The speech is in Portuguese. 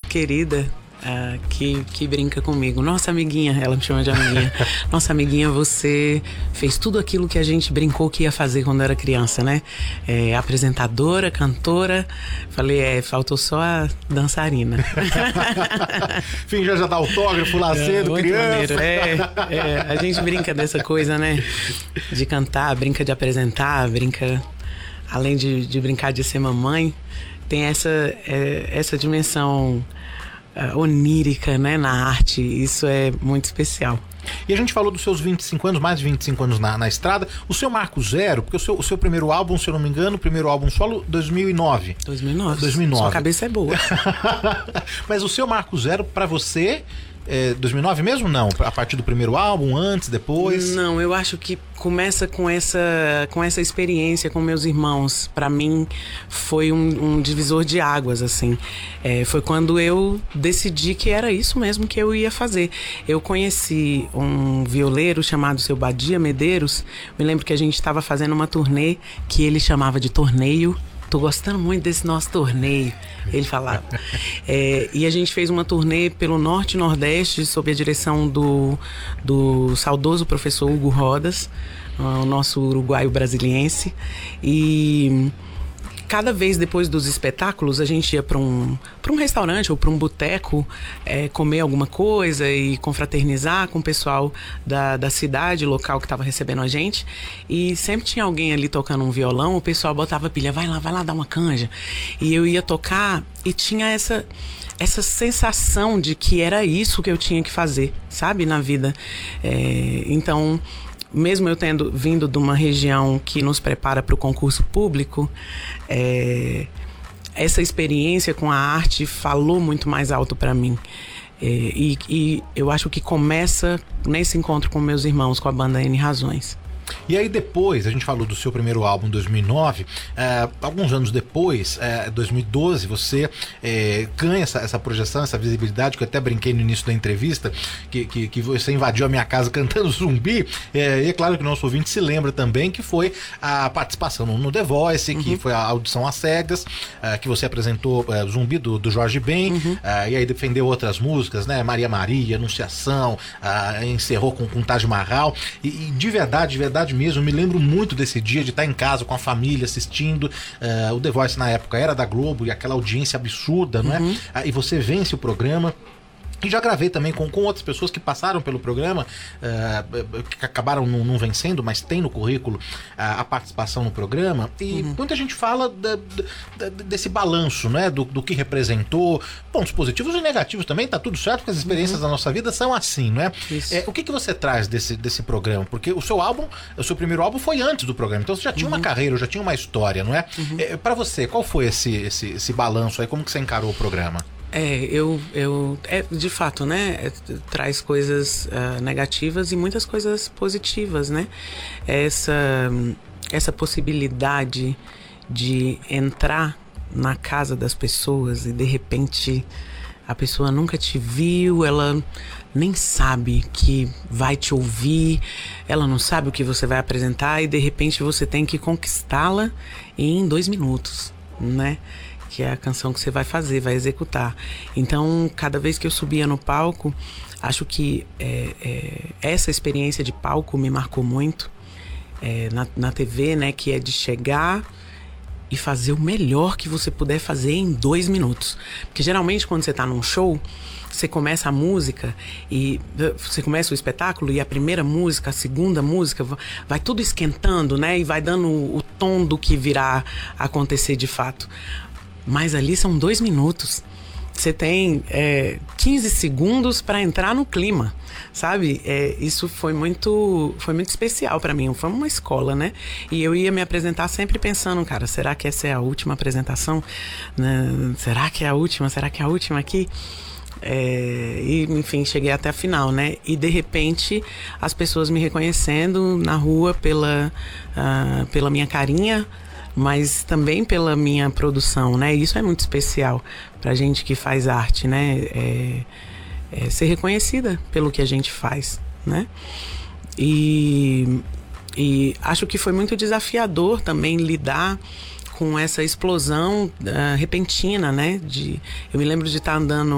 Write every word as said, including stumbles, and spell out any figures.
querida uh, que, que brinca comigo. Nossa, amiguinha, ela me chama de amiguinha. Nossa, amiguinha, você fez tudo aquilo que a gente brincou que ia fazer quando era criança, né? É, apresentadora, cantora. Falei, é, faltou só a dançarina. Enfim, já já dá autógrafo lá cedo, é, criança. É, é, a gente brinca dessa coisa, né? De cantar, brinca de apresentar, brinca... Além de, de brincar de ser mamãe, tem essa, é, essa dimensão é, onírica, né, na arte. Isso é muito especial. E a gente falou dos seus vinte e cinco anos, mais de vinte e cinco anos na, na estrada. O seu marco zero, porque o seu, o seu primeiro álbum, se eu não me engano, o primeiro álbum solo, dois mil e nove. dois mil e nove. dois mil e nove. Sua cabeça é boa. Mas o seu marco zero, pra você... É dois mil e nove mesmo? Não? A partir do primeiro álbum, antes, depois? Não, eu acho que começa com essa, com essa experiência com meus irmãos. Pra mim, foi um, um divisor de águas, assim. É, foi quando eu decidi que era isso mesmo que eu ia fazer. Eu conheci um violeiro chamado Seu Badia Medeiros. Me lembro que a gente estava fazendo uma turnê que ele chamava de torneio. Tô gostando muito desse nosso torneio, ele falava. É, e a gente fez uma turnê pelo Norte e Nordeste sob a direção do, do saudoso professor Hugo Rodas, o nosso uruguaio brasiliense. E cada vez depois dos espetáculos a gente ia para um, para um restaurante ou para um boteco é, comer alguma coisa e confraternizar com o pessoal da, da cidade local que estava recebendo a gente. E sempre tinha alguém ali tocando um violão, o pessoal botava pilha, vai lá, vai lá dar uma canja. E eu ia tocar e tinha essa... essa sensação de que era isso que eu tinha que fazer, sabe, na vida. É, então, mesmo eu tendo vindo de uma região que nos prepara para o concurso público, é, essa experiência com a arte falou muito mais alto para mim. É, e, e eu acho que começa nesse encontro com meus irmãos, com a banda N Razões. E aí depois, a gente falou do seu primeiro álbum em dois mil e nove, é, alguns anos depois, é, dois mil e doze, você é, ganha essa, essa projeção, essa visibilidade, que eu até brinquei no início da entrevista, que, que, que você invadiu a minha casa cantando Zumbi, é, e é claro que o nosso ouvinte se lembra também que foi a participação no The Voice, uhum. que foi a audição às cegas, é, que você apresentou é, Zumbi do, do Jorge Ben, uhum. é, e aí defendeu outras músicas, né, Maria Maria, Anunciação, é, encerrou com, com Taj Mahal, e, e de verdade, de verdade mesmo, eu me lembro muito desse dia de estar em casa com a família assistindo, uh, o The Voice na época era da Globo e aquela audiência absurda, não é? Uhum. Uh, e você vence o programa. E já gravei também com, com outras pessoas que passaram pelo programa, uh, que acabaram não, não vencendo, mas tem no currículo uh, a participação no programa. E uhum. muita gente fala da, da, desse balanço, né? Do, do que representou, pontos positivos e negativos também, tá tudo certo, porque as experiências uhum. da nossa vida são assim, não é? É, o que, que você traz desse, desse programa? Porque o seu álbum, o seu primeiro álbum foi antes do programa, então você já tinha uhum. uma carreira, já tinha uma história, não é? Uhum. É, pra você, qual foi esse, esse, esse balanço aí? Como que você encarou o programa? É, eu, eu é, de fato, né, é, traz coisas uh, negativas e muitas coisas positivas, né? Essa, essa possibilidade de entrar na casa das pessoas e de repente a pessoa nunca te viu, ela nem sabe que vai te ouvir, ela não sabe o que você vai apresentar e de repente você tem que conquistá-la em dois minutos, né? Que é a canção que você vai fazer, vai executar. Então, cada vez que eu subia no palco, acho que é, é, essa experiência de palco me marcou muito é, na, na T V, né? Que é de chegar e fazer o melhor que você puder fazer em dois minutos. Porque geralmente quando você tá num show, você começa a música e você começa o espetáculo e a primeira música, a segunda música, vai tudo esquentando, né? E vai dando o tom do que virá acontecer de fato. Mas ali são dois minutos. Você tem é, quinze segundos para entrar no clima, sabe? É, isso foi muito, foi muito especial para mim. Foi uma escola, né? E eu ia me apresentar sempre pensando, cara, será que essa é a última apresentação? Né? Será que é a última? Será que é a última aqui? É, e enfim, cheguei até a final, né? E de repente as pessoas me reconhecendo na rua pela, uh, pela minha carinha, mas também pela minha produção, né? Isso é muito especial pra gente que faz arte, né? É, é ser reconhecida pelo que a gente faz, né? E, e acho que foi muito desafiador também lidar com essa explosão uh, repentina, né? De, eu me lembro de estar andando